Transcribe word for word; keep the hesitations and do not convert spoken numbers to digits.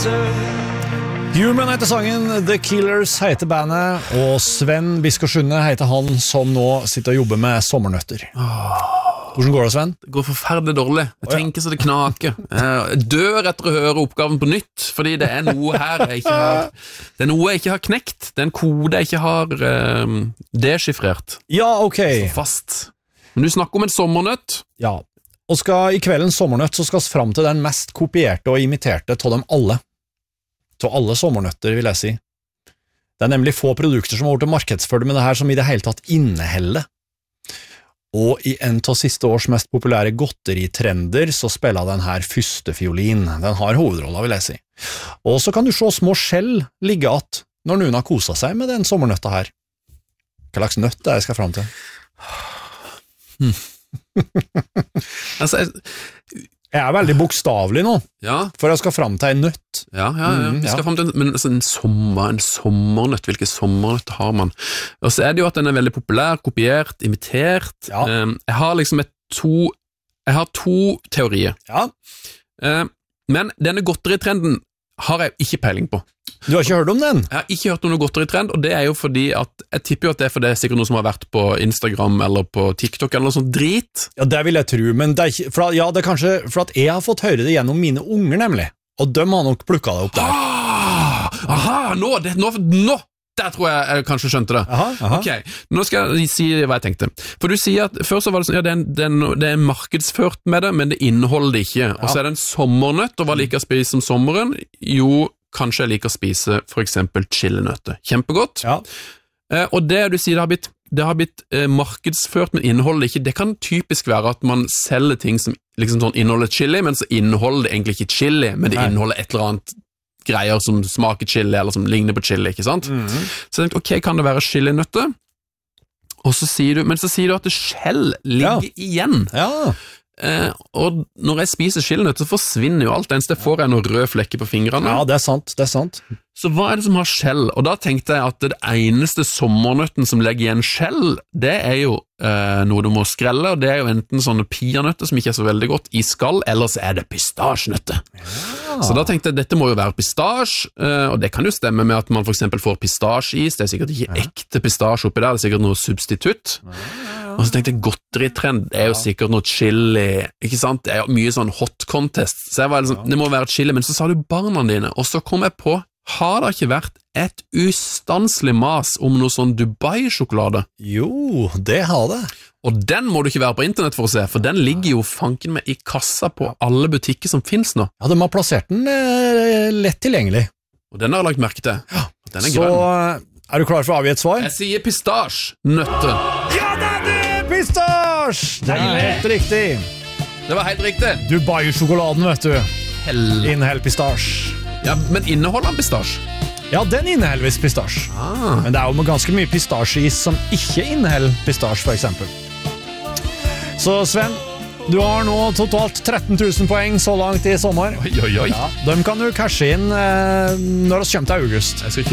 Human heter sangen, The Killers heter bandet, og Sven Biskosjunne heter han som nå sitter og jobber med sommernøtter. Hvordan går det, Sven? Det går forferdelig dårlig. Jeg tenker så det knaker. Jeg dør etter å høre oppgaven på nytt, fordi det er noe her jeg ikke har Det er noe jeg ikke har knekt. Det er en kode jeg ikke har um, deschiffrert. Ja, ok. Så fast. Men du snakker om en sommernøtt. Ja, og skal i kveldens sommernøtt så skal vi frem til den mest kopierte og imiterte av dem alle. Til alle sommernøtter, vil jeg si. Det er nemlig få produkter som har vært markedsført med det her som i det hele tatt inneholder. Og i en av siste års mest populære godteritrender så spiller den her første fiolin. Den har hovedrolla, vil jeg si. Og så kan du se små skjell ligge att når noen har koset seg med den sommernøtta her. Hva slags nøtt er jeg skal frem til? Hmm. altså, jeg... Jeg er veldig bokstavlig nå, ja. For jeg skal frem til en nøtt. Ja, ja, ja. Vi skal ja. frem til en, men altså, en sommer, en sommernøtt, hvilke sommernøtter har man? Og så er det jo at den er veldig populær, kopiert, imitert. Ja. Jeg har liksom et to, jeg har to teorier. Ja. Men denne godteritrenden har jeg ikke peiling på. Du har ikke hørt om den? Jeg har ikke hørt om noe godteritrend, og det er jo fordi at, jeg tipper jo at det er for det er sikkert noe som har vært på Instagram eller på TikTok eller noe sånt drit. Ja, det vil jeg tro, men det er ikke, for, ja, det er kanskje for at jeg har fått høre det gjennom mine unger nemlig, og de har nok plukket det opp der. Ah, aha, nå, det, nå, nå, der tror jeg jeg kanskje skjønte det. Aha, aha. Ok, nå skal jeg si hva jeg tenkte. For du sier at, først så var det sånn, ja, det er, det er, det er markedsført med det, men det inneholder det ikke. Og så er det en sommernøtt, og hva liker å spise om sommeren? Jo, kanskje jeg liker å spise for eksempel chilinøtter. Kjempegodt. Ja. Eh, og det du sier, det har blitt, det har blitt eh, markedsført, men inneholder ikke. Det kan typisk være at man selger ting som liksom sånn inneholder chili, men så inneholder det egentlig ikke chili, men det Nei. inneholder et eller annet greier som smaker chili, eller som ligner på chili, ikke sant? Mm-hmm. Så jeg tenkte, ok, kan det være chilinøtter? Og så sier du, men så sier du at det skjell ligger Ja. igjen. Ja. Eh, og når jeg spiser chilinøtter, så forsvinner jo alt, det eneste får jeg noen røde flekker på fingrene. Ja, det er sant, det er sant. Så hva er det som har skjell? Og da tenkte jeg at det eneste sommernøtten som legger igjen skjell, det er jo eh, noe du må skrelle, og det er jo enten sånne peanøtter som ikke er så veldig godt i skall, eller så er det pistasjenøtter. Ja. Så da tenkte jeg, dette må jo være pistasje, eh, og det kan jo stemme med at man for eksempel får pistasjeis, det er sikkert ikke ja. ekte pistasje oppi der, det er sikkert noe substitutt. Ja. Og så tenkte jeg godteritrend, det er jo sikkert noe chili, ikke sant? Det er jo mye sånn hot contest, så jeg var liksom, det må være chili, men så sa du barna dine, og så kom jeg på, har det ikke vært et ustanselig mas om noe sånn Dubai-sjokolade? Jo, det har det. Og den må du ikke være på internett for å se, for den ligger jo fanken med i kassa på alle butikker som finnes nå. Ja, de har plassert den eh, lett tilgjengelig. Og den har jeg lagt merke til. Ja. Den er så grønn. Er du klar for å avgi et svar? Jeg sier pistasje, nøtte. Ja, det er det! Pistasje! Det er helt riktig. Det var helt riktig. Dubai-sjokoladen, vet du. Hell. Inneheld pistasje. Ja, men inneholder den pistasje? Ja, den inneholder visst pistasje. Ah. Men det er jo ganske mye pistasjeis som ikke inneholder pistasje, for eksempel. Så Sven, du har nå totalt tretten tusen poeng så langt i sommer. Oi, oi, oi. Ja, dem kan du cashe inn eh, når vi kommer til august. Jeg skal ikke